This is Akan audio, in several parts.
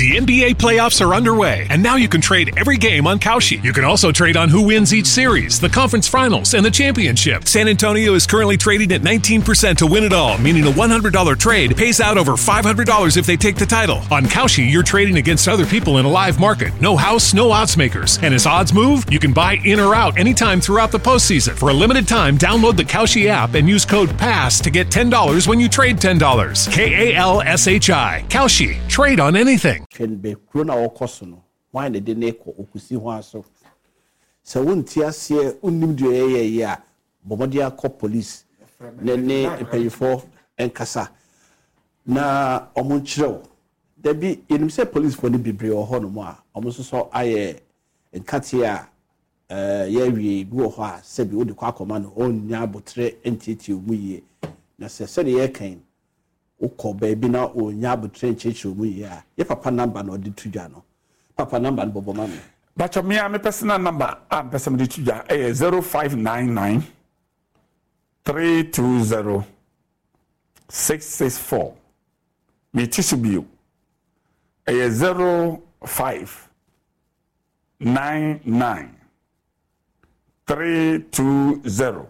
The NBA playoffs are underway, and now you can trade every game on Kalshi. You can also trade on who wins each series, the conference finals, and the championship. San Antonio is currently trading at 19% to win it all, meaning a $100 trade pays out over $500 if they take the title. On Kalshi, you're trading against other people in a live market. No house, no odds makers. And as odds move, you can buy in or out anytime throughout the postseason. For a limited time, download the Kalshi app and use code PASS to get $10 when you trade $10. KALSHI. Kalshi. Trade on anything. Corona okosono. Why the neko okusi ho aso. Se wonti ase unimdu ya bomodia call police. Ne payfo enkasa. Na omunchiro. Debi yenim say police for the bibre ho no mo a. Omuso so aye enkatia yewie bi ho a se bi odi kwa akoma no onya abotre entiti omuye. Na se de ye kan Oko baby na o nyabu train chechu mu ya. Ye papa number no di tudwa no. Papa number no bobo mami. But me personal number am person di tudwa 0599 320 664. Me tisubiu 0599 320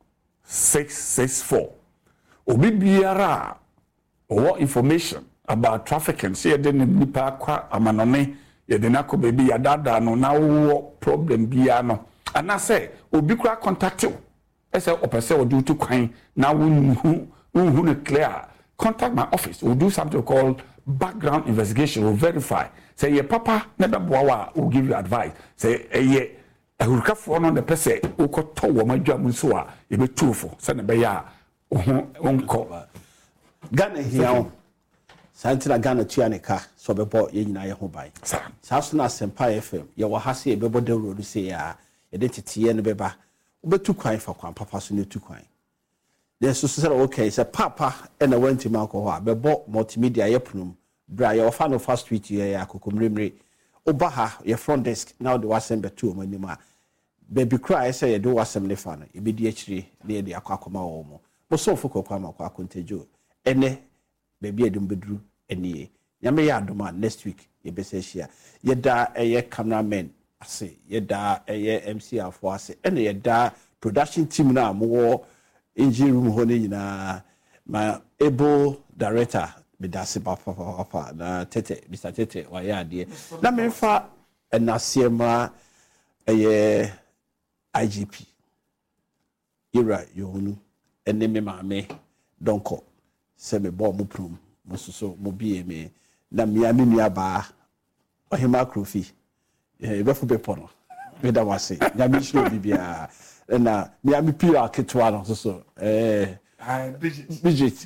664. Obi biara or information about trafficking. See, you didn't nipa kwa amanone. You didn't ko baby ya dada no na wo problem biya no. And I say, obi kwa contact you. I say, opese o do to kwan na who clear. Contact my office. We'll do something called background investigation. We'll verify. Say, your papa never boawa will give you advice. Say, ye. I will come for on the person who could tell what my job is so. You be truthful. Send a beya. Unko. Ghana here Santina Ghana Chianica, so bebo ye nyina ye ho bai. Saso na Sempa FM, ye wo ha se bebo de road se ya, identity ye no beba. Obetu kwan fa kwan papa so ne tu kwan. Then so say okay, say papa e na wanti ma ko ho a bebo multimedia ye punum. Bra ye ofa no fast street ye ya kokomremre. Oba ha ye front desk now the wasem be tu omanim a. Baby cry say ye do wasem ne fa no. E be di akire na ye de akwa wo mo. Bo so foko kwa ma kwa kontajo. Ene baby edum bedru enie nyame ya adoma next week ye bese hia yeda eye cameraman ase yeda eye MC afo ase ene yeda production team na mo engine room ho ne nyina ma able director bedase papa na tete Mr Tete wa ya ade na memfa enasiema eye IGP ira yohunu ene me maame donko se me bo mo prum mo so mo bie me na miami miaba ohima krofi befu bepo no me da wase nya mi shiro bibia na miami pira ketwa no so Bridget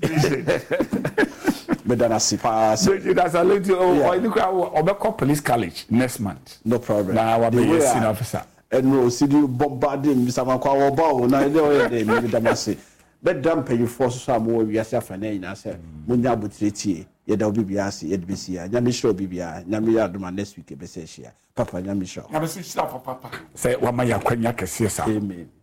me da na sipa so that's a little obeko police college next month no problem na wa be senior officer and no city bombarding Mr. Kwa wo na de me da wase bedam pay force so am we ase afana ina say munya abotretie ye da obi bia ase ye de besi ya nya me show obi bia nya me ya doma next week e be se hia papa nya me show papa say wa ma ya kwanya kese sa amen.